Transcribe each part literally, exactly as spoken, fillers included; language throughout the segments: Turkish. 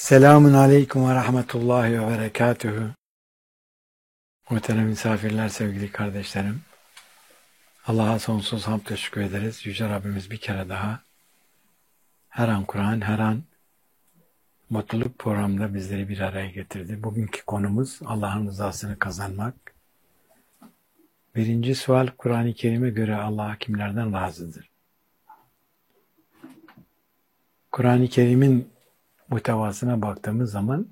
Selamun Aleyküm ve Rahmetullahi ve Berekatühü. Muhterem misafirler, sevgili kardeşlerim. Allah'a sonsuz hamd teşekkür ederiz. Yüce Rabbimiz bir kere daha her an Kur'an, her an mutluluk programında bizleri bir araya getirdi. Bugünkü konumuz Allah'ın rızasını kazanmak. Birinci sual, Kur'an-ı Kerim'e göre Allah kimlerden razıdır? Kur'an-ı Kerim'in muhtevasına baktığımız zaman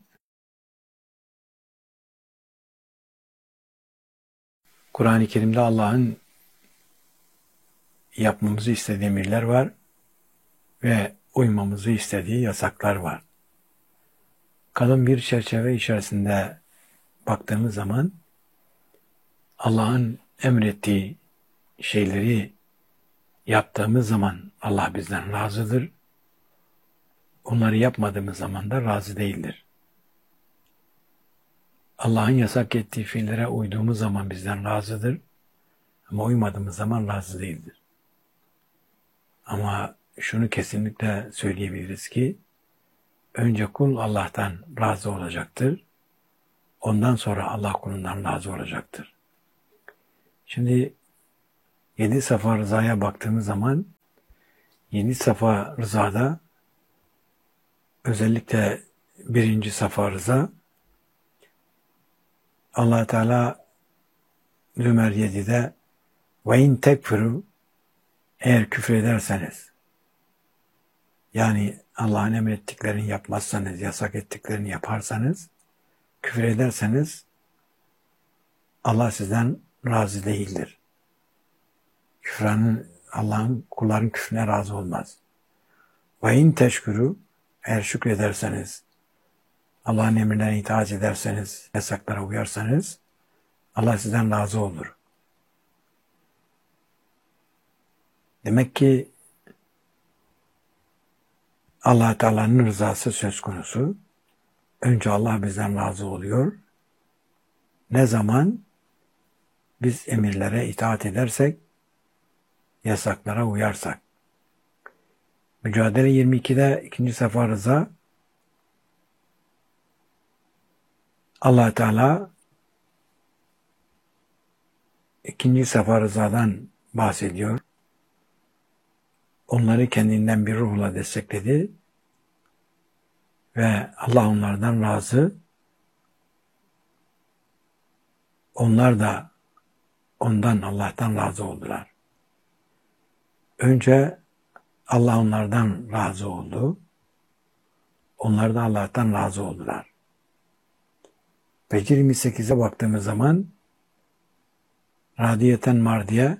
Kur'an-ı Kerim'de Allah'ın yapmamızı istediği emirler var ve uymamızı istediği yasaklar var. Kalın bir çerçeve içerisinde baktığımız zaman Allah'ın emrettiği şeyleri yaptığımız zaman Allah bizden razıdır. Onları yapmadığımız zaman da razı değildir. Allah'ın yasak ettiği fiillere uyduğumuz zaman bizden razıdır. Ama uymadığımız zaman razı değildir. Ama şunu kesinlikle söyleyebiliriz ki önce kul Allah'tan razı olacaktır. Ondan sonra Allah kulundan razı olacaktır. Şimdi yedi safa rızaya baktığımız zaman yedi safa rızada özellikle birinci safa rıza Allah Teala Zümer yedide ve in tekfuru, eğer küfrederseniz, yani Allah'ın emrettiklerini yapmazsanız, yasak ettiklerini yaparsanız, küfür ederseniz Allah sizden razı değildir. Küfranın, Allah'ın kulların küfrüne razı olmaz. Ve in teşkuru, eğer şükrederseniz, Allah'ın emrine itaat ederseniz, yasaklara uyarsanız Allah sizden razı olur. Demek ki Allah Teala'nın rızası söz konusu. Önce Allah bizden razı oluyor. Ne zaman? Biz emirlere itaat edersek, yasaklara uyarsak. Mücadele yirmi ikide ikinci safa rıza Allah Teala ikinci safa rızadan bahsediyor. Onları kendinden bir ruhla destekledi ve Allah onlardan razı. Onlar da ondan, Allah'tan razı oldular. Önce Allah onlardan razı oldu. Onlar da Allah'tan razı oldular. Fecr yirmi sekize baktığımız zaman radiyeten mardiye,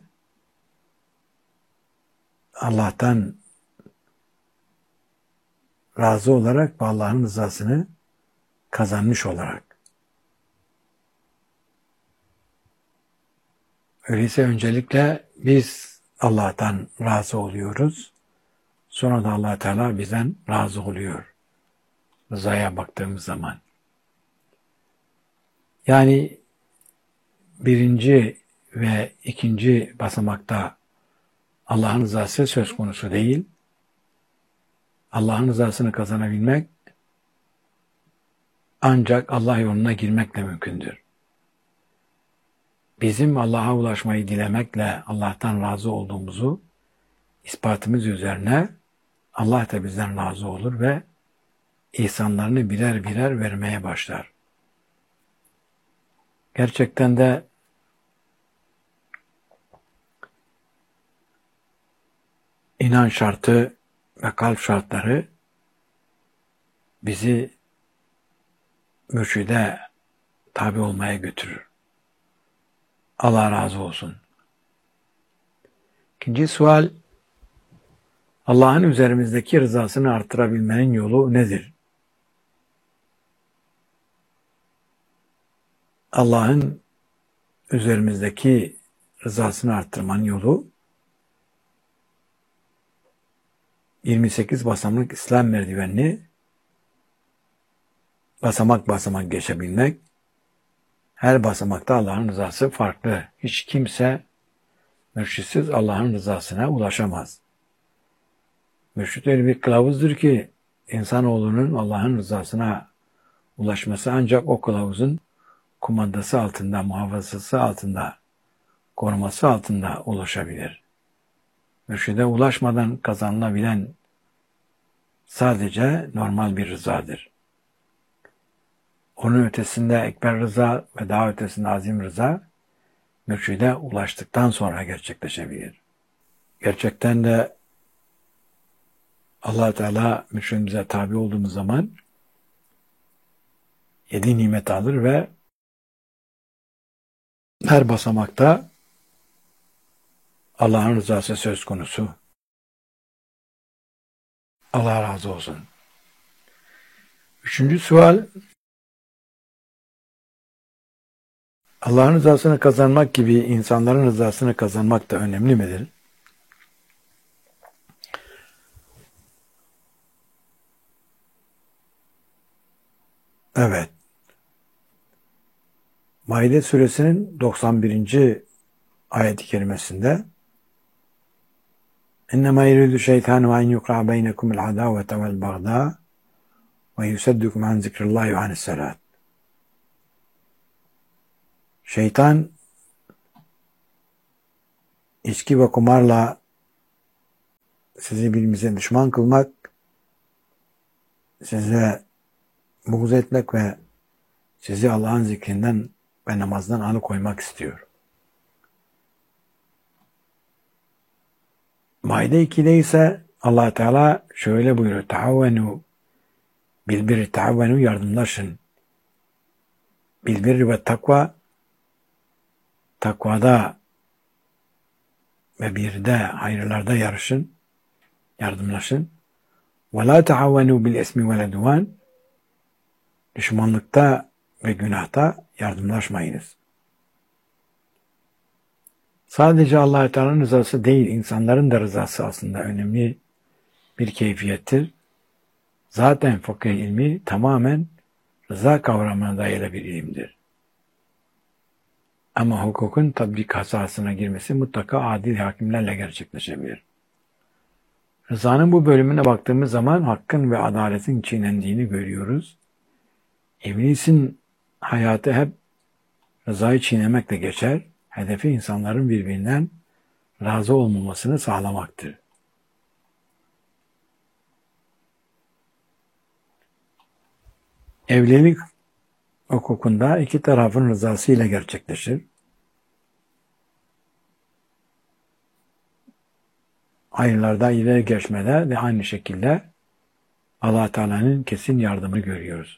Allah'tan razı olarak ve Allah'ın rızasını kazanmış olarak. Öyleyse öncelikle biz Allah'tan razı oluyoruz. Sonra da Allah Teala bizden razı oluyor. Rızaya baktığımız zaman. Yani birinci ve ikinci basamakta Allah'ın rızası söz konusu değil. Allah'ın rızasını kazanabilmek ancak Allah yoluna girmekle mümkündür. Bizim Allah'a ulaşmayı dilemekle Allah'tan razı olduğumuzu ispatımız üzerine Allah da bizden razı olur ve ihsanlarını birer birer vermeye başlar. Gerçekten de inan şartı ve kalp şartları bizi mürşide tabi olmaya götürür. Allah razı olsun. İkinci sual, Allah'ın üzerimizdeki rızasını artırabilmenin yolu nedir? Allah'ın üzerimizdeki rızasını arttırmanın yolu yirmi sekiz basamak İslam merdivenini basamak basamak geçebilmek. Her basamakta Allah'ın rızası farklı. Hiç kimse mürşitsiz Allah'ın rızasına ulaşamaz. Mürşit öyle bir kılavuzdur ki insanoğlunun Allah'ın rızasına ulaşması ancak o kılavuzun kumandası altında, muhafazası altında, koruması altında ulaşabilir. Mürşide ulaşmadan kazanılabilen sadece normal bir rızadır. Onun ötesinde ekber rıza ve daha ötesinde azim rıza, mürşide ulaştıktan sonra gerçekleşebilir. Gerçekten de Allah Teala mürşidimize tabi olduğumuz zaman yedi nimet alır ve her basamakta Allah'ın rızası söz konusu. Allah razı olsun. Üçüncü sual, Allah'ın rızasını kazanmak gibi insanların rızasını kazanmak da önemli midir? Evet. Maide suresinin doksan birinci ayet-i kerimesinde İnnemâ yuridu şeytanu en yukra beynekumul adâvete vel bagdâ ve yuseddukum an zikrillâhi ve anissalât. Şeytan içki ve kumarla sizi birbirinize düşman kılmak, size buğz etmek ve sizi Allah'ın zikrinden ve namazdan alıkoymak istiyor. Maide ikide ise Allah Teala şöyle buyuruyor. Taavvenu bil birri, taavvenu yardımlaşın. Bil birri ve takva, takvada ve birde, hayırlarda yarışın, yardımlaşın. Ve la taavvenu bil ismi vel udvan, düşmanlıkta ve günahta yardımlaşmayınız. Sadece Allah Teala'nın rızası değil, insanların da rızası aslında önemli bir keyfiyettir. Zaten fıkıh ilmi tamamen rıza kavramına dayalı bir ilimdir. Ama hukukun tatbik hasasına girmesi mutlaka adil hakimlerle gerçekleşebilir. Rızanın bu bölümüne baktığımız zaman hakkın ve adaletin çiğnendiğini görüyoruz. İblisin hayatı hep rızayı çiğnemekle geçer. Hedefi insanların birbirinden razı olmamasını sağlamaktır. Evlilik hukukunda iki tarafın rızası ile gerçekleşir. Hayırlarda ileri geçmede de aynı şekilde Allah Teala'nın kesin yardımını görüyoruz.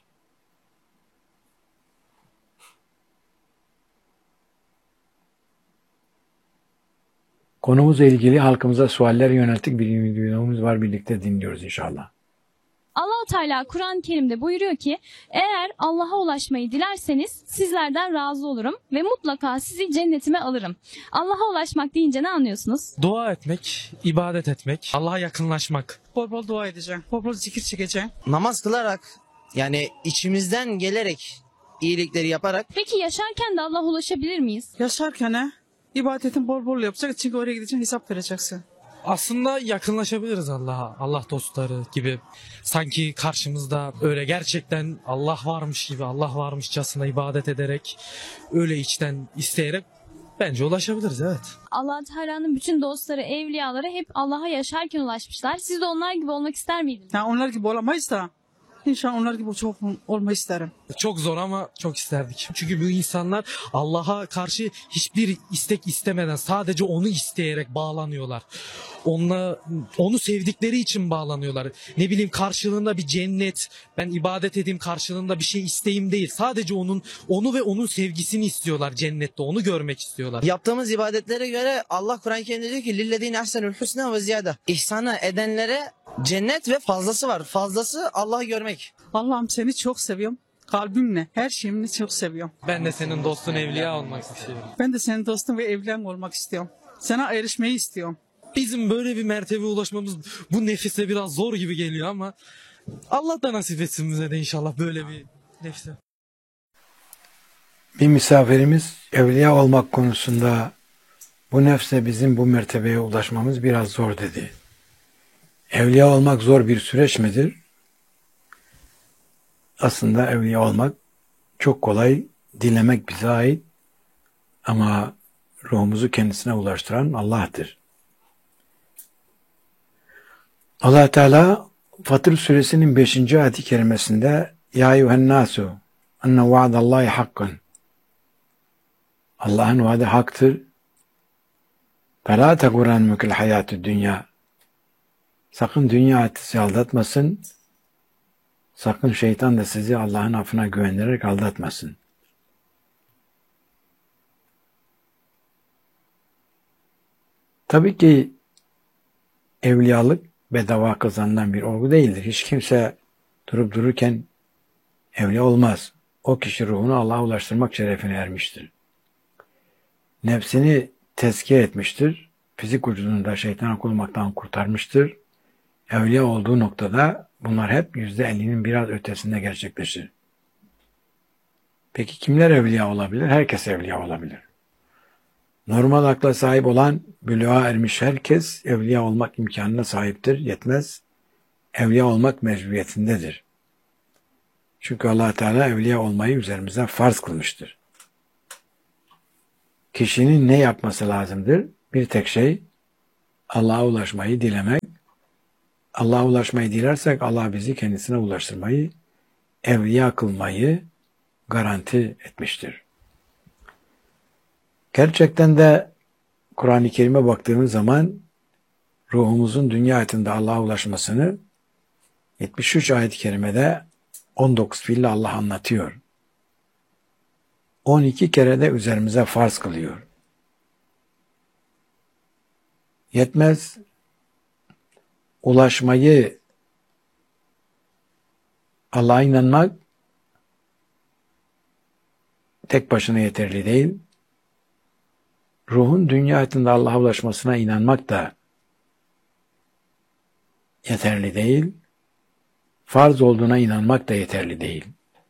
Konumuzla ilgili halkımıza sualler yönelttik bir videomuz var, birlikte dinliyoruz inşallah. Allah-u Teala Kur'an-ı Kerim'de buyuruyor ki eğer Allah'a ulaşmayı dilerseniz sizlerden razı olurum ve mutlaka sizi cennetime alırım. Allah'a ulaşmak deyince ne anlıyorsunuz? Dua etmek, ibadet etmek, Allah'a yakınlaşmak. Bol bol dua edeceğim. Bol bol zikir çekeceğim. Namaz kılarak, yani içimizden gelerek iyilikleri yaparak. Peki yaşarken de Allah'a ulaşabilir miyiz? Yaşarken he, ibadetin bol bol yapacak. Çünkü oraya gideceksin, hesap vereceksin. Aslında yakınlaşabiliriz Allah'a, Allah dostları gibi. Sanki karşımızda öyle gerçekten Allah varmış gibi, Allah varmışçasına ibadet ederek, öyle içten isteyerek bence ulaşabiliriz, evet. Allah Teala'nın bütün dostları, evliyaları hep Allah'a yaşarken ulaşmışlar. Siz de onlar gibi olmak ister miydiniz? Yani onlar gibi olamayız da İnşallah onlar gibi çok olmayı isterim. Çok zor ama çok isterdik. Çünkü bu insanlar Allah'a karşı hiçbir istek istemeden sadece onu isteyerek bağlanıyorlar. Onunla, onu sevdikleri için bağlanıyorlar. Ne bileyim karşılığında bir cennet, ben ibadet edeyim karşılığında bir şey isteyeyim değil. Sadece onun onu ve onun sevgisini istiyorlar cennette. Onu görmek istiyorlar. Yaptığımız ibadetlere göre Allah Kur'an-ı Kerim'de diyor ki lillezine ahsenul husna ve ziyade. İhsanı edenlere cennet ve fazlası var. Fazlası Allah'ı görmek. Allah'ım seni çok seviyorum. Kalbimle, her şeyimle çok seviyorum. Ben de senin dostun, evliya olmak istiyorum. Ben de senin dostun ve evlen olmak istiyorum. Sana erişmeyi istiyorum. Bizim böyle bir mertebeye ulaşmamız bu nefise biraz zor gibi geliyor ama Allah da nasip etsin bize de inşallah böyle bir nefse. Bir misafirimiz evliya olmak konusunda bu nefse bizim bu mertebeye ulaşmamız biraz zor dedi. Evliya olmak zor bir süreç midir? aslında evliya olmak çok kolay, dilemek bize ait ama ruhumuzu kendisine ulaştıran Allah'tır. Allah Teala Fatır suresinin beşinci ayet-i kerimesinde Ya eyyühennâsû enne vaadallahi hakkın. Allah'ın vaadi haktır. فَلَا تَغُرَنْمُكَ الْحَيَاتُ dünya. Sakın dünya hayatı sizi aldatmasın. Sakın şeytan da sizi Allah'ın affına güvenerek aldatmasın. Tabii ki evliyalık bedava kazanılan bir olgu değildir. Hiç kimse durup dururken evliya olmaz. O kişi ruhunu Allah'a ulaştırmak şerefine ermiştir. Nefsini tezkiye etmiştir. Fizik vücudunu da şeytana kulmaktan kurtarmıştır. Evliya olduğu noktada bunlar hep yüzde ellinin biraz ötesinde gerçekleşir. Peki kimler evliya olabilir? Herkes evliya olabilir. Normal akla sahip olan, bülüğa ermiş herkes evliya olmak imkanına sahiptir. Yetmez. Evliya olmak mecburiyetindedir. Çünkü Allah Teala evliya olmayı üzerimize farz kılmıştır. Kişinin ne yapması lazımdır? Bir tek şey, Allah'a ulaşmayı dilemek. Allah'a ulaşmayı dilersek Allah bizi kendisine ulaştırmayı, evliya kılmayı garanti etmiştir. Gerçekten de Kur'an-ı Kerim'e baktığımız zaman ruhumuzun dünya hayatında Allah'a ulaşmasını yetmiş üç ayet-i kerimede on dokuz fiille Allah anlatıyor. on iki kere de üzerimize farz kılıyor. Yetmez, ulaşmayı, Allah'a inanmak tek başına yeterli değil. Ruhun dünya hayatında Allah'a ulaşmasına inanmak da yeterli değil. Farz olduğuna inanmak da yeterli değil.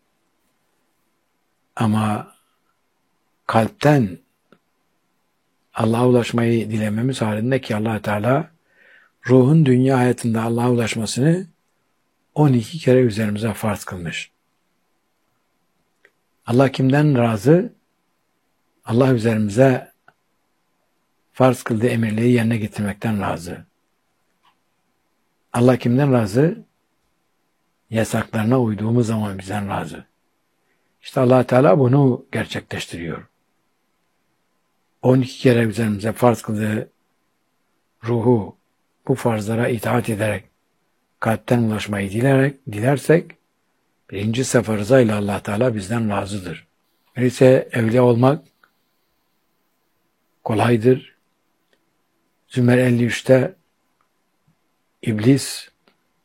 Ama kalpten Allah'a ulaşmayı dilememiz halinde ki Allah Teala ruhun dünya hayatında Allah'a ulaşmasını on iki kere üzerimize farz kılmış. Allah kimden razı? Allah üzerimize farz kıldığı emirleri yerine getirmekten razı. Allah kimden razı? Yasaklarına uyduğumuz zaman bizden razı. İşte Allah Teala bunu gerçekleştiriyor. on iki kere üzerimize farz kıldığı ruhu bu farzlara itaat ederek kalpten ulaşmayı dilerek, dilersek birinci sefer rızayla Allah Teala bizden razıdır. Öyleyse evliya olmak kolaydır. Zümer elli üçte İblis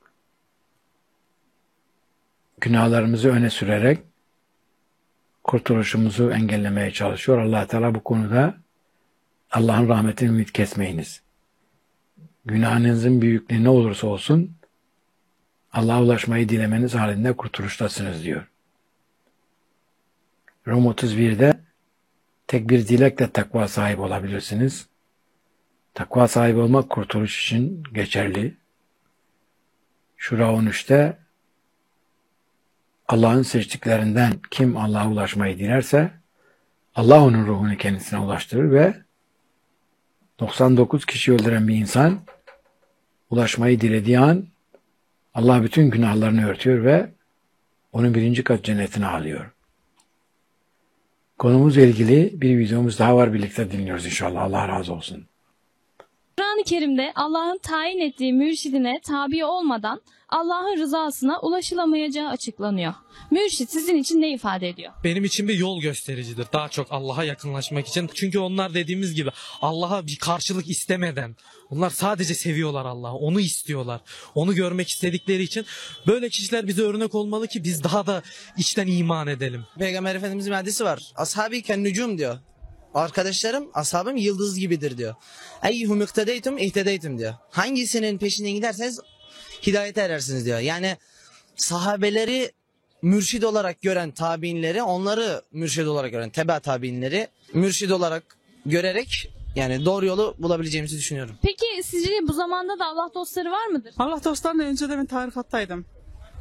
günahlarımızı öne sürerek kurtuluşumuzu engellemeye çalışıyor. Allah Teala bu konuda Allah'ın rahmetini ümit kesmeyiniz. Günahınızın büyüklüğü ne olursa olsun Allah'a ulaşmayı dilemeniz halinde kurtuluştasınız diyor. Rum otuz birde tek bir dilekle takva sahibi olabilirsiniz. Takva sahibi olmak kurtuluş için geçerli. Şura on üçte Allah'ın seçtiklerinden kim Allah'a ulaşmayı dilerse Allah onun ruhunu kendisine ulaştırır ve doksan dokuz kişi öldüren bir insan ulaşmayı dilediği an Allah bütün günahlarını örtüyor ve onun birinci kat cennetine alıyor. Konumuzla ilgili bir videomuz daha var, birlikte dinliyoruz inşallah. Allah razı olsun. Kur'an-ı Kerim'de Allah'ın tayin ettiği mürşidine tabi olmadan Allah'ın rızasına ulaşılamayacağı açıklanıyor. Mürşid sizin için ne ifade ediyor? Benim için bir yol göstericidir. Daha çok Allah'a yakınlaşmak için. Çünkü onlar dediğimiz gibi Allah'a bir karşılık istemeden, onlar sadece seviyorlar Allah'ı. Onu istiyorlar. Onu görmek istedikleri için böyle kişiler bize örnek olmalı ki biz daha da içten iman edelim. Peygamber Efendimiz'in bir hadisi var. Ashabi ken nücum diyor. Arkadaşlarım, ashabım yıldız gibidir diyor. Eyyuhum iktedeytum ihtedeytum diyor. Hangisinin peşinden giderseniz hidayete erersiniz diyor. Yani sahabeleri mürşid olarak gören tabiinleri, onları mürşid olarak gören tebe tabiinleri mürşid olarak görerek yani doğru yolu bulabileceğimizi düşünüyorum. Peki sizce bu zamanda da Allah dostları var mıdır? Allah dostlarından önce de ben tarikattaydım.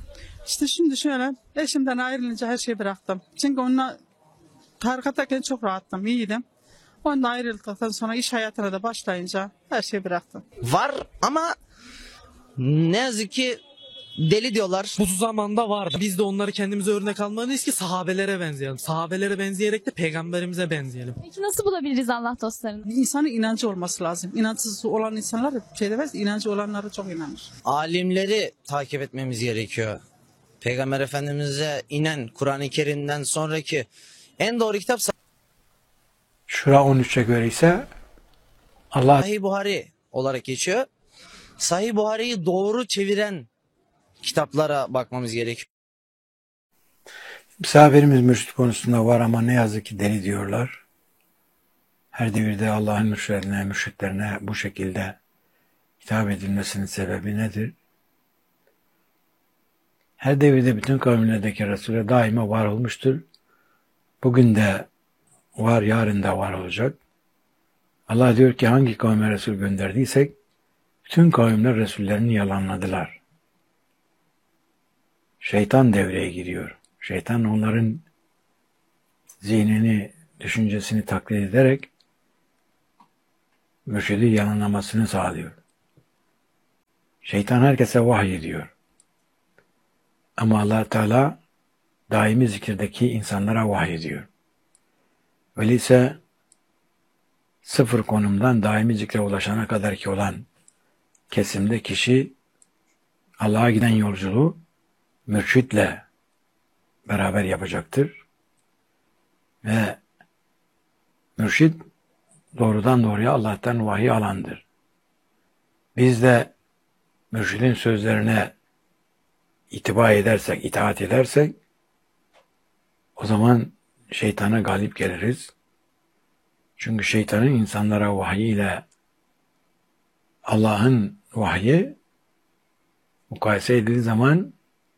İşte şimdi şöyle, eşimden ayrılınca her şeyi bıraktım. Çünkü onunla tarikattayken çok rahattım, iyiydim. Onunla ayrıldıktan sonra iş hayatına da başlayınca her şeyi bıraktım. Var ama ne yazık ki deli diyorlar. Bu zamanda vardı. Biz de onları kendimize örnek almalıyız ki sahabelere benzeyelim. Sahabelere benzeyerek de peygamberimize benzeyelim. Peki nasıl bulabiliriz Allah dostlarını? İnsanın inancı olması lazım. İnançsız olan insanlar şey demez, inancı olanlara çok inanır. Alimleri takip etmemiz gerekiyor. Peygamber Efendimiz'e inen Kur'an-ı Kerim'den sonraki en doğru kitap Şura on üçe göre ise Allah Sahih Buhari olarak geçiyor. Sahih Buhari'yi doğru çeviren kitaplara bakmamız gerekiyor. misafirimiz mürşit konusunda var ama ne yazık ki deli diyorlar. Her devirde Allah'ın mürşitlerine, mürşitlerine bu şekilde hitap edilmesinin sebebi nedir? Her devirde bütün kavimlerdeki Resul'e daima var olmuştur. Bugün de var, yarın da var olacak. Allah diyor ki hangi kavme Resul gönderdiysek bütün kavimler Resullerini yalanladılar. Şeytan devreye giriyor. Şeytan onların zihnini, düşüncesini taklit ederek mürşidi yalanlamasını sağlıyor. Şeytan herkese vahiy ediyor. Ama Allah Teala daimi zikirdeki insanlara vahiy ediyor. Öyleyse sıfır konumdan daimi zikre ulaşana kadar ki olan kesimde kişi Allah'a giden yolculuğu mürşitle beraber yapacaktır. Ve mürşit doğrudan doğruya Allah'tan vahiy alandır. Biz de mürşidin sözlerine itibar edersek, itaat edersek o zaman şeytana galip geliriz. Çünkü şeytanın insanlara vahyi ile Allah'ın vahyi mukayese edildiği zaman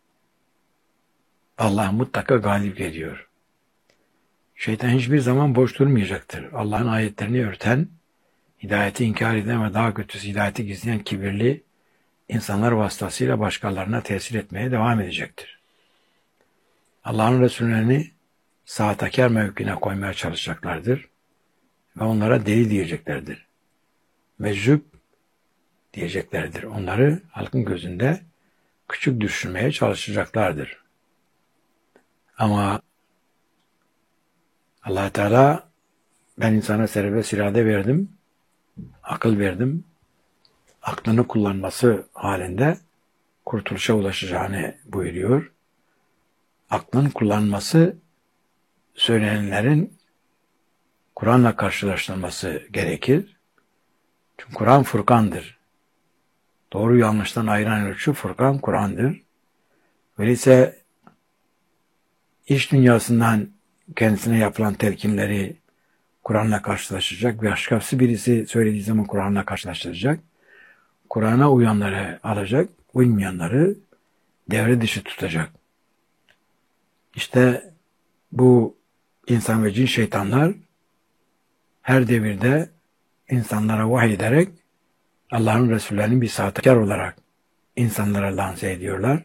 Allah mutlaka galip geliyor. Şeytan hiçbir zaman boş durmayacaktır. Allah'ın ayetlerini örten, hidayeti inkar eden ve daha kötüsü hidayeti gizleyen kibirli insanlar vasıtasıyla başkalarına tesir etmeye devam edecektir. Allah'ın Resullerini sahtekar mevkine koymaya çalışacaklardır ve onlara deli diyeceklerdir. Meczup diyeceklerdir. Onları halkın gözünde küçük düşürmeye çalışacaklardır. Ama Allah Teala ben insana serbest irade verdim, akıl verdim, aklını kullanması halinde kurtuluşa ulaşacağını buyuruyor. Aklın kullanması söylenenlerin Kur'an'la karşılaştırılması gerekir. Çünkü Kur'an Furkan'dır. Doğru yanlıştan ayıran ölçü Furkan Kur'an'dır. Öyleyse iş dünyasından kendisine yapılan telkinleri Kur'an'la karşılaşacak ve başkası birisi söylediği zaman Kur'an'la karşılaştıracak. Kur'an'a uyanları alacak, uymayanları devre dışı tutacak. İşte bu insan ve cin şeytanlar her devirde insanlara vahiy ederek Allah'ın Resullerinin bir sahtekar olarak insanlara lanse ediyorlar.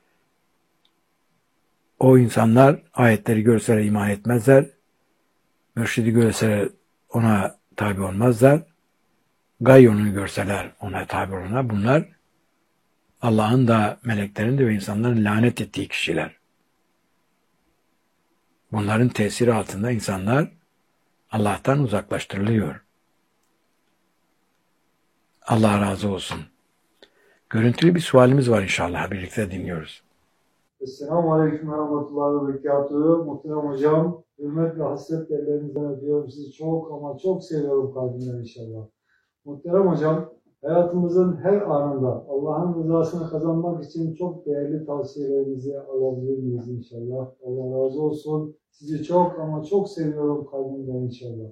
O insanlar ayetleri görseler iman etmezler. Mürşidi görseler ona tabi olmazlar. Gayyon'u görseler ona tabi olurlar. Bunlar Allah'ın da meleklerin de ve insanların lanet ettiği kişiler. Bunların tesiri altında insanlar Allah'tan uzaklaştırılıyor. Allah razı olsun. Görüntülü bir sualimiz var inşallah. Birlikte dinliyoruz. Esselamu Aleyküm ve Rahmetullahi ve Berekatuhu. Muhterem hocam, hürmet ve hasret ellerinizden öpüyorum. Sizi çok ama çok seviyorum kalbimden inşallah. Muhterem hocam, hayatımızın her anında Allah'ın rızasını kazanmak için çok değerli tavsiyelerinizi alabilir miyiz inşallah? Allah razı olsun. Sizi çok ama çok seviyorum kalbimden inşallah.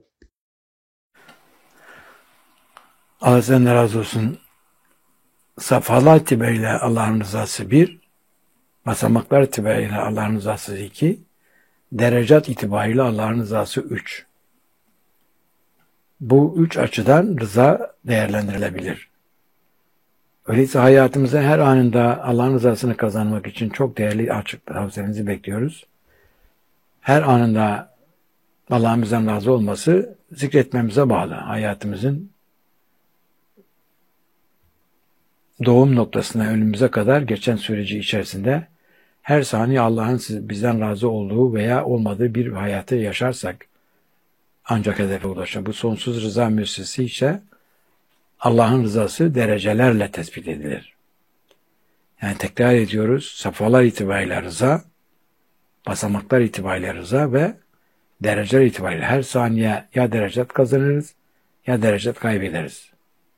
Allah senden razı olsun. Safhalar itibariyle Allah'ın rızası bir, basamaklar itibariyle Allah'ın rızası iki, derecat itibariyle Allah'ın rızası üç. Bu üç açıdan rıza değerlendirilebilir. Öyleyse hayatımızın her anında Allah'ın rızasını kazanmak için çok değerli açık tavsiyenizi bekliyoruz. Her anında Allah'ın bizden razı olması zikretmemize bağlı. Hayatımızın doğum noktasına ölümümüze kadar geçen süreci içerisinde her saniye Allah'ın bizden razı olduğu veya olmadığı bir hayatı yaşarsak ancak hedefe ulaşır. Bu sonsuz rıza müessesesi ise Allah'ın rızası derecelerle tespit edilir. Yani tekrar ediyoruz, safhalar itibariyle rıza, basamaklar itibariyle rıza ve dereceler itibariyle her saniye ya derecet kazanırız ya derecet kaybederiz.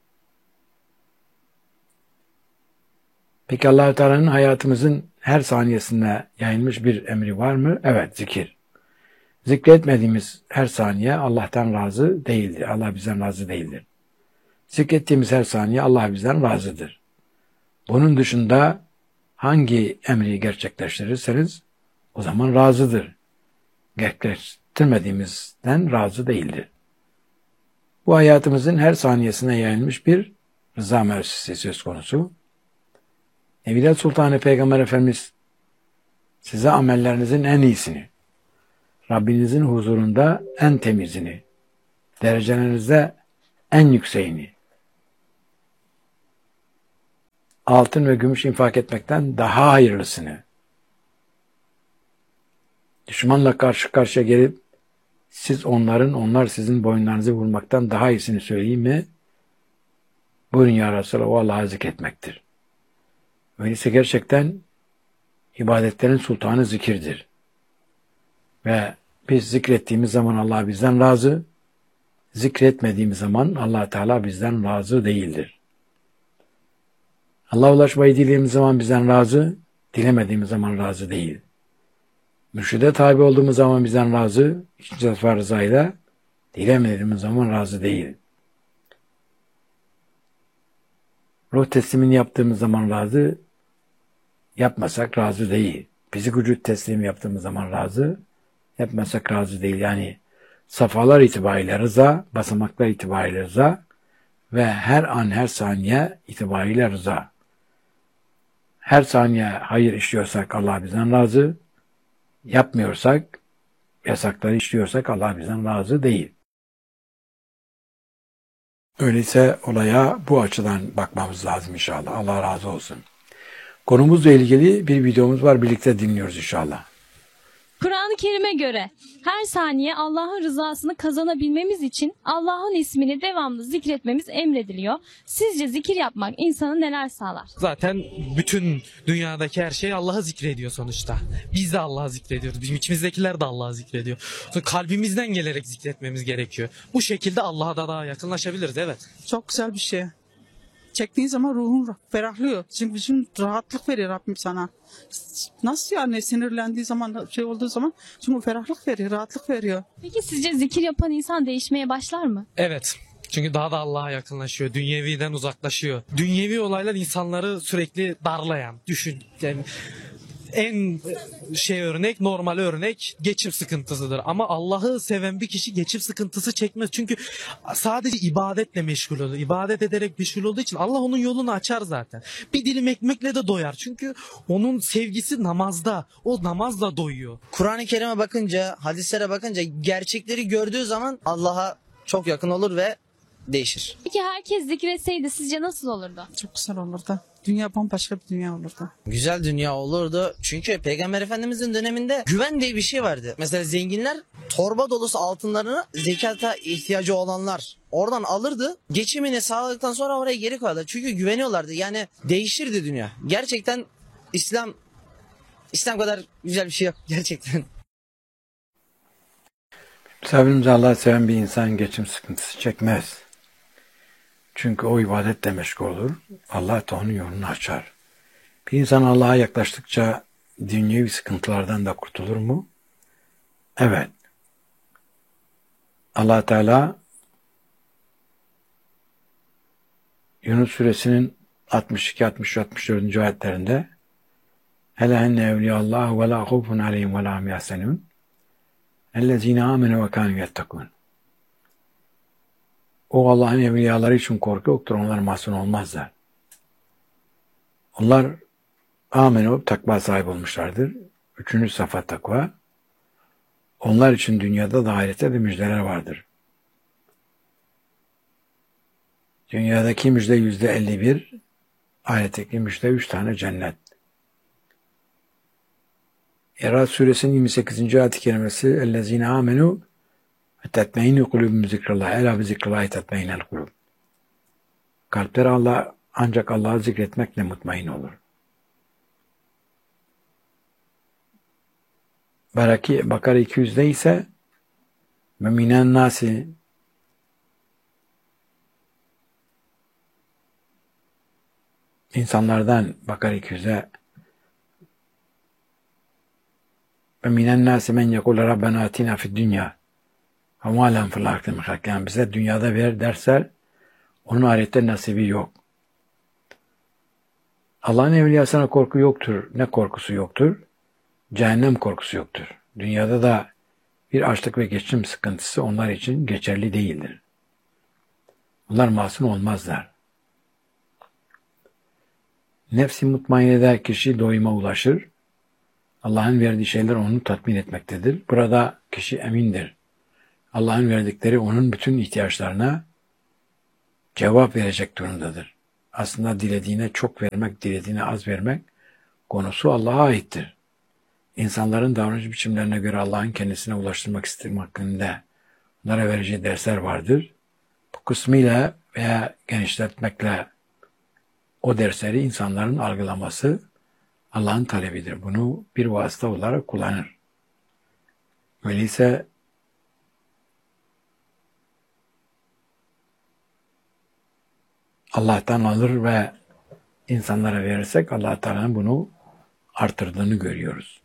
Peki Allah-u Teala'nın hayatımızın her saniyesinde yayılmış bir emri var mı? Evet, zikir. Zikretmediğimiz her saniye Allah'tan razı değildir. Allah bizden razı değildir. Zikrettiğimiz her saniye Allah bizden razıdır. Bunun dışında hangi emri gerçekleştirirseniz o zaman razıdır. Gerçekleştirmediğimizden razı değildir. Bu hayatımızın her saniyesine yayılmış bir rıza müessesesi söz konusu. Evliya Sultanı Peygamber Efendimiz size amellerinizin en iyisini, Rabbinizin huzurunda en temizini, derecelerinizde en yükseğini, altın ve gümüş infak etmekten daha hayırlısını, düşmanla karşı karşıya gelip siz onların, onlar sizin boyunlarınızı vurmaktan daha iyisini söyleyeyim mi? Buyurun ya Resulallah, o Allah'ı zikretmektir. Öyleyse gerçekten ibadetlerin sultanı zikirdir. Ve biz zikrettiğimiz zaman Allah bizden razı, zikretmediğimiz zaman Allah Teala bizden razı değildir. Allah'a ulaşmayı dilediğimiz zaman bizden razı, dilemediğimiz zaman razı değil. Mürşide tabi olduğumuz zaman bizden razı, ikinci defa rızayla, dilemediğimiz zaman razı değil. Ruh teslimini yaptığımız zaman razı, yapmasak razı değil. Fizik vücut teslimi yaptığımız zaman razı, yapmasak razı değil. Yani safhalar itibariyle rıza, basamaklar itibariyle rıza ve her an her saniye itibariyle rıza. Her saniye hayır işliyorsak Allah bizden razı, yapmıyorsak, yasakları işliyorsak Allah bizden razı değil. Öyleyse olaya bu açıdan bakmamız lazım inşallah. Allah razı olsun. Konumuzla ilgili bir videomuz var. Birlikte dinliyoruz inşallah. Kur'an-ı Kerim'e göre her saniye Allah'ın rızasını kazanabilmemiz için Allah'ın ismini devamlı zikretmemiz emrediliyor. Sizce zikir yapmak insana neler sağlar? Zaten bütün dünyadaki her şey Allah'ı zikrediyor sonuçta. Biz de Allah'ı zikrediyoruz. Bizim içimizdekiler de Allah'ı zikrediyor. Sonra kalbimizden gelerek zikretmemiz gerekiyor. Bu şekilde Allah'a da daha yakınlaşabiliriz, evet. Çok güzel bir şey. Çektiğin zaman ruhun ferahlıyor. Çünkü bütün rahatlık veriyor Rabbim sana. Nasıl yani sinirlendiği zaman, şey olduğu zaman, çünkü ferahlık veriyor, rahatlık veriyor. Peki sizce zikir yapan insan değişmeye başlar mı? Evet. Çünkü daha da Allah'a yakınlaşıyor. Dünyeviden uzaklaşıyor. Dünyevi olaylar insanları sürekli darlayan, düşün. Yani en şey örnek, normal örnek geçim sıkıntısıdır. Ama Allah'ı seven bir kişi geçim sıkıntısı çekmez. Çünkü sadece ibadetle meşgul olur. İbadet ederek meşgul olduğu için Allah onun yolunu açar zaten. Bir dilim ekmekle de doyar. Çünkü onun sevgisi namazda. O namazla doyuyor. Kur'an-ı Kerim'e bakınca, hadislere bakınca gerçekleri gördüğü zaman Allah'a çok yakın olur ve değişir. Peki herkes zikretseydi sizce nasıl olurdu? Çok güzel olurdu. Dünya bambaşka bir dünya olurdu. Güzel dünya olurdu. Çünkü Peygamber Efendimizin döneminde güven diye bir şey vardı. Mesela zenginler torba dolusu altınlarını zekata ihtiyacı olanlar oradan alırdı. Geçimini sağladıktan sonra oraya geri koyardı. Çünkü güveniyorlardı. Yani değişirdi dünya. Gerçekten İslam İslam kadar güzel bir şey yok. Gerçekten. Misafirimizi Allah'ı seven bir insan geçim sıkıntısı çekmez. Çünkü o ibadetle meşgul olur. Allah da onun yolunu açar. Bir insan Allah'a yaklaştıkça dünyevi sıkıntılardan da kurtulur mu? Evet. Allah Teala Yunus suresinin altmış iki, altmış üç, altmış dört. ayetlerinde Hele enne evliyallahu ve la khufun aleyhim ve la hum yahzenun ellezine amenu ve kanu yettekun. O Allah'ın evliyaları için korku yoktur. Onlar mahzun olmazlar. Onlar amenu takva sahibi olmuşlardır. Üçüncü safa takva. Onlar için dünyada da ahirette de müjdeler vardır. Dünyadaki müjde yüzde elli bir, ahiretteki müjde üç tane cennet. Erad suresinin yirmi sekizinci ayet-i kerimesi اَلَّذ۪ينَ آمَنُوا وَتَتْمَيْنُ قُلُوبُمْ ذِكْرَ اللّٰهِ اَلَا بِذِكْرِ اللّٰهِ تَتْمَيْنَ الْقُلُوبُ. Kalpler Allah, ancak Allah'ı zikretmekle mutmain olur. Baraki, Bakara iki yüzde ise مَمِنَ nasi insanlardan Bakara iki yüze وَمِنَ النَّاسِ مَنْ يَقُولَ رَبَّنَا آتِنَا فِي الدُّنْيَا وَمَا لَهُمْ فِي الْآخِرَةِ مِنْ خَلَقٍ. Yani bize dünyada ver derser onun ahirette nasibi yok. Allah'ın evliyasına korku yoktur. Ne korkusu yoktur? Cehennem korkusu yoktur. Dünyada da bir açlık ve geçim sıkıntısı onlar için geçerli değildir. Onlar masum olmazlar. Nefsi mutmainede kişi doyuma ulaşır. Allah'ın verdiği şeyler onu tatmin etmektedir. Burada kişi emindir. Allah'ın verdikleri onun bütün ihtiyaçlarına cevap verecek durumdadır. Aslında dilediğine çok vermek, dilediğine az vermek konusu Allah'a aittir. İnsanların davranış biçimlerine göre Allah'ın kendisine ulaştırmak istediği hakkında onlara vereceği dersler vardır. Bu kısmıyla veya genişletmekle o dersleri insanların algılaması Allah'ın talebidir. Bunu bir vasıta olarak kullanır. Öyleyse Allah'tan alır ve insanlara verirsek Allah Teala'nın bunu artırdığını görüyoruz.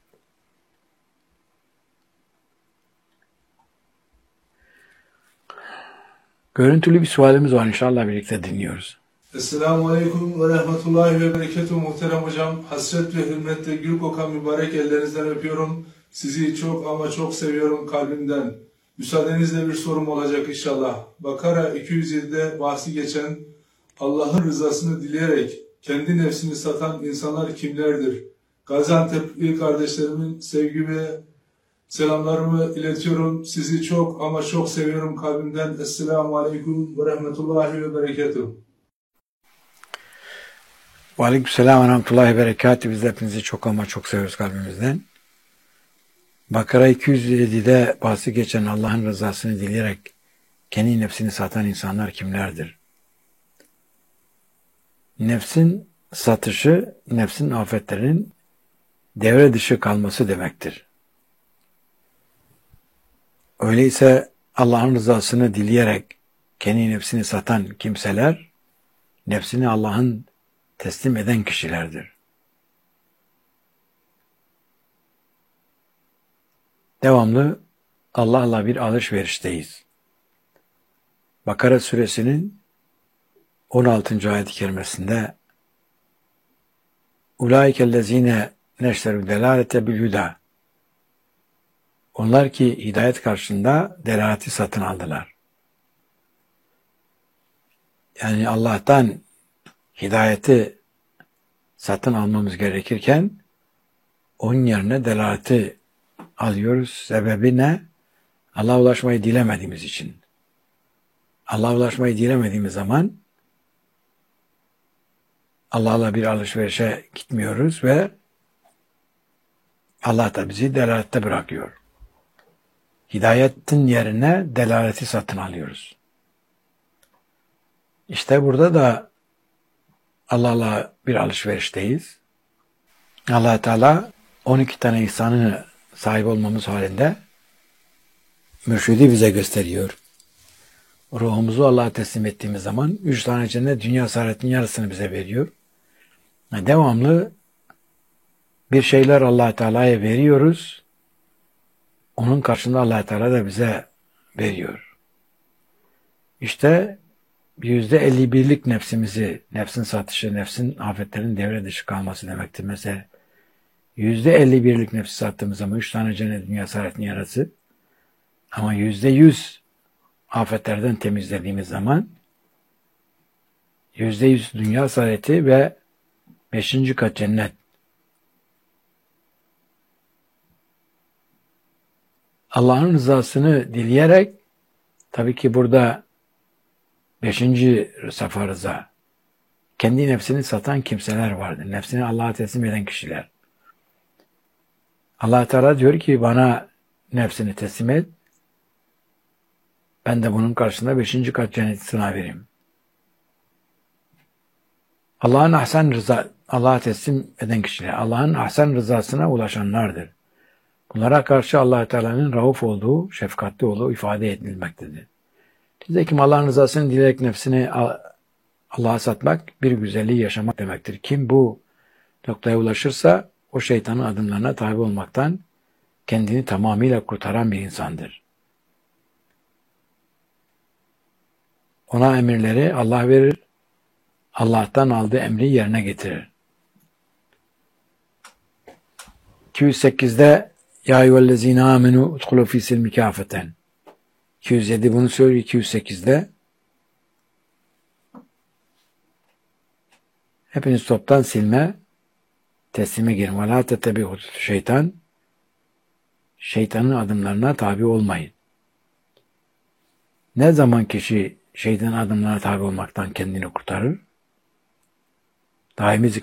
Görüntülü bir sualimiz var. İnşallah birlikte dinliyoruz. Esselamu Aleyküm ve Rahmetullahi ve Berekatuhu muhterem hocam. Hasret ve hürmetle gül kokan mübarek ellerinizden öpüyorum. Sizi çok ama çok seviyorum kalbimden. Müsaadenizle bir sorum olacak inşallah. Bakara iki yüz yedi'de bahsi geçen Allah'ın rızasını dileyerek kendi nefsini satan insanlar kimlerdir? Gaziantep'li kardeşlerimin sevgi ve selamlarımı iletiyorum. Sizi çok ama çok seviyorum kalbimden. Esselamu Aleyküm ve Rahmetullahi ve Berekatuhu. Ve aleykümselam ve rahmetullahi ve berekatuhu. Biz de hepinizi çok ama çok seviyoruz kalbimizden. Bakara iki yüz yedi'de bahsi geçen Allah'ın rızasını dileyerek kendi nefsini satan insanlar kimlerdir? Nefsin satışı, nefsin afetlerinin devre dışı kalması demektir. Öyleyse Allah'ın rızasını dileyerek kendi nefsini satan kimseler, nefsini Allah'ın teslim eden kişilerdir. Devamlı Allah'la bir alışverişteyiz. Bakara suresinin on altıncı ayet-i kerimesinde Ulaikellezine neşterü delalete bil huda. Onlar ki hidayet karşısında delaleti satın aldılar. Yani Allah'tan hidayeti satın almamız gerekirken onun yerine delaleti alıyoruz. Sebebi ne? Allah'a ulaşmayı dilemediğimiz için. Allah'a ulaşmayı dilemediğimiz zaman Allah'la bir alışverişe gitmiyoruz ve Allah da bizi delalette bırakıyor. Hidayetin yerine delaleti satın alıyoruz. İşte burada da Allah'la bir alışverişteyiz. Allah Teala on iki tane ihsanı sahip olmamız halinde mürşidi bize gösteriyor. Ruhumuzu Allah'a teslim ettiğimiz zaman üç tane cennet dünya saadetinin yarısını bize veriyor. Devamlı bir şeyler Allah Teala'ya veriyoruz. Onun karşılığında Allah Teala da bize veriyor. İşte yüzde elli birlik nefsimizi, nefsin satışı, nefsin afetlerin devre dışı kalması demektir. Mesela yüzde elli birlik nefsi sattığımız zaman üç tane cennet dünya saadetinin yarısı, ama yüzde yüz afetlerden temizlediğimiz zaman yüzde yüz dünya saadeti ve Beşinci kat cennet. Allah'ın rızasını dileyerek, tabii ki burada beşinci safa rıza. Kendi nefsini satan kimseler vardır. Nefsini Allah'a teslim eden kişiler. Allah Teala diyor ki bana nefsini teslim et. Ben de bunun karşısında beşinci kat cenneti sana vereyim. Allah'ın ahsen rıza, Allah'a teslim eden kişiler, Allah'ın ahsen rızasına ulaşanlardır. Bunlara karşı Allah Teala'nın rauf olduğu, şefkatli olduğu ifade edilmektedir. Nitekim Allah'ın rızasını dileyerek nefsini Allah'a satmak bir güzelliği yaşamak demektir. Kim bu noktaya ulaşırsa o şeytanın adımlarına tabi olmaktan kendini tamamıyla kurtaran bir insandır. Ona emirleri Allah verir, Allah'tan aldığı emri yerine getirir. iki yüz sekizde Ya eyyühellezine amenu udhulu fî silmi kâfeten. iki yüz yedi bunu söylüyor, iki yüz sekizde hepiniz toptan silme, teslime girin. Ve lâ tettebi'u şeytan. Şeytanın adımlarına tabi olmayın. Ne zaman kişi şeytanın adımlarına tabi olmaktan kendini kurtarır? Daimi